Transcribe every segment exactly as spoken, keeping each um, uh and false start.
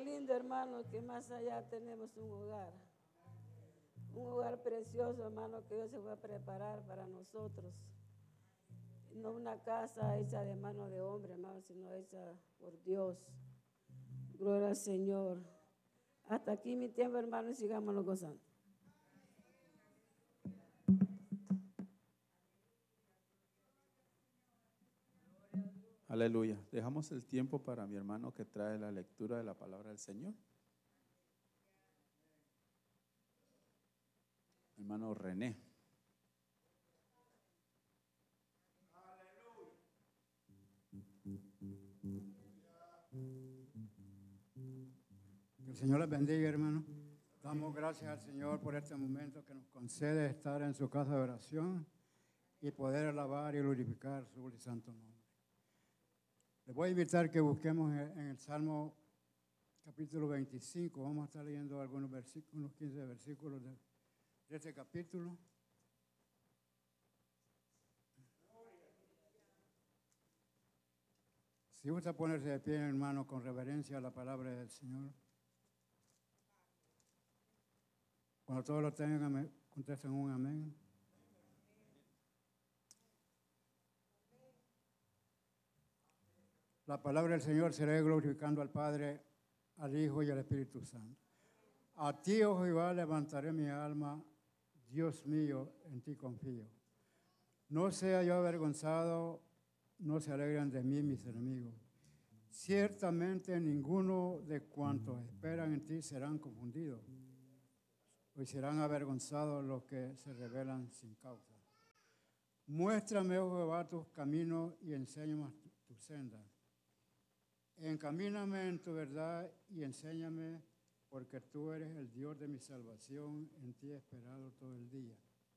lindo, hermano, que más allá tenemos un hogar. Un hogar precioso, hermano, que Dios se va a preparar para nosotros. No una casa hecha de mano de hombre, hermano, sino hecha por Dios. Gloria al Señor. Hasta aquí mi tiempo, hermano, y sigámonos gozando. Aleluya. Dejamos el tiempo para mi hermano que trae la lectura de la palabra del Señor. Hermano René. Que el Señor les bendiga, hermano. Damos gracias al Señor por este momento que nos concede estar en su casa de oración y poder alabar y glorificar su santo nombre. Les voy a invitar que busquemos en el Salmo capítulo veinticinco. Vamos a estar leyendo algunos versículos, unos quince versículos de, de este capítulo. Si gusta ponerse de pie, hermano, con reverencia a la palabra del Señor. Cuando todos lo tengan, contesten un amén. La palabra del Señor será glorificando al Padre, al Hijo y al Espíritu Santo. A ti, oh Jehová, levantaré mi alma, Dios mío, en ti confío. No sea yo avergonzado, no se alegren de mí mis enemigos. Ciertamente ninguno de cuantos esperan en ti serán confundidos, y serán avergonzados los que se rebelan sin causa. Muéstrame, oh Jehová, tus caminos y enséñame tu senda. Encamíname en tu verdad y enséñame, porque tú eres el Dios de mi salvación, en ti he esperado todo el día.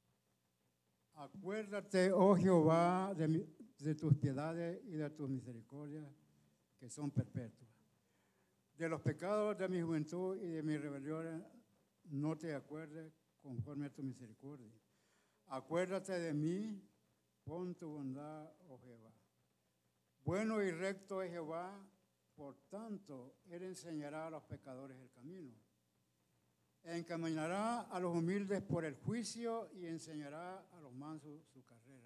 Acuérdate, oh Jehová, de, mi, de tus piedades y de tus misericordias, que son perpetuas. De los pecados de mi juventud y de mis rebeliones, no te acuerdes conforme a tu misericordia. Acuérdate de mí, pon tu bondad, oh Jehová. Bueno y recto es Jehová, por tanto, Él enseñará a los pecadores el camino. Encaminará a los humildes por el juicio y enseñará a los mansos su carrera.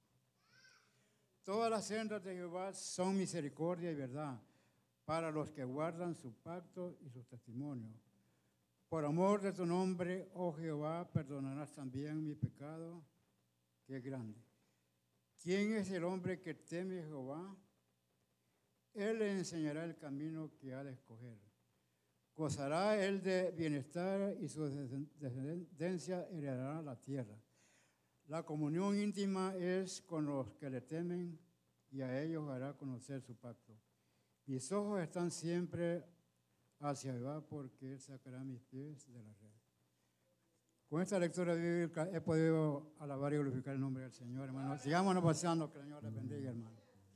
Todas las sendas de Jehová son misericordia y verdad para los que guardan su pacto y sus testimonios. Por amor de tu nombre, oh Jehová, perdonarás también mi pecado, que es grande. ¿Quién es el hombre que teme a Jehová? Él le enseñará el camino que ha de escoger. Gozará él de bienestar y su descendencia heredará la tierra. La comunión íntima es con los que le temen y a ellos hará conocer su pacto. Mis ojos están siempre hacia Jehová porque Él sacará mis pies de la red. Con esta lectura bíblica he podido alabar y glorificar el nombre del Señor, hermano. Sigámonos paseando, que el Señor les bendiga, hermano.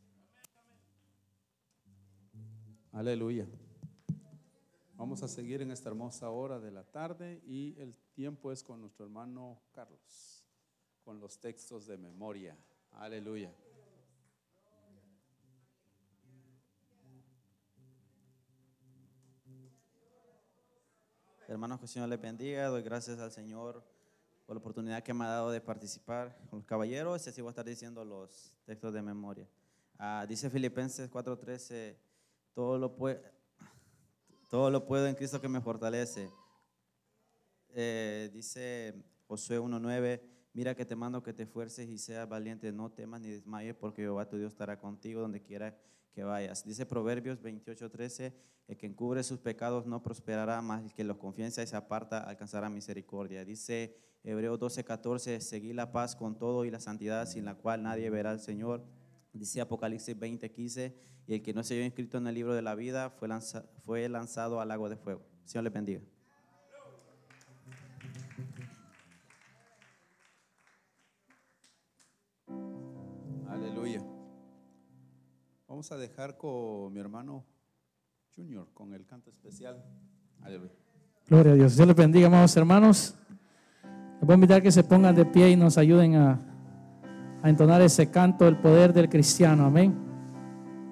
Aleluya. Vamos a seguir en esta hermosa hora de la tarde y el tiempo es con nuestro hermano Carlos, con los textos de memoria. Aleluya. Hermanos, que el Señor les bendiga. Doy gracias al Señor por la oportunidad que me ha dado de participar con los caballeros y así voy a estar diciendo los textos de memoria. Uh, dice Filipenses cuatro trece, todo lo puede, todo lo puedo en Cristo que me fortalece. Eh, dice Josué uno nueve, mira que te mando que te esfuerces y seas valiente, no temas ni desmayes, porque Jehová tu Dios estará contigo donde quiera que vayas. Dice Proverbios veintiocho trece, el que encubre sus pecados no prosperará, mas el que los confiesa y se aparta alcanzará misericordia. Dice Hebreos doce catorce, seguid la paz con todo y la santidad, sin la cual nadie verá al Señor. Dice Apocalipsis veinte quince, y el que no se halló inscrito en el libro de la vida fue, lanza, fue lanzado al lago de fuego. Señor les bendiga. Aleluya. Vamos a dejar con mi hermano Junior con el canto especial. Aleluya. Gloria a Dios. Dios les bendiga, amados hermanos. Les voy a invitar que se pongan de pie y nos ayuden a, a entonar ese canto, el poder del cristiano. Amén.